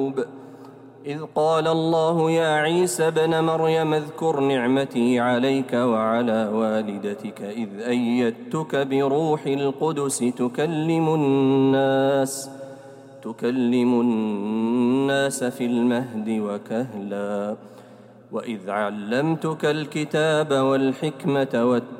إذ قال الله يا عيسى ابن مريم اذكر نعمتي عليك وعلى والدتك إذ أيدتك بروح القدس تكلم الناس في المهد وكهلا وإذ علمتك الكتاب والحكمة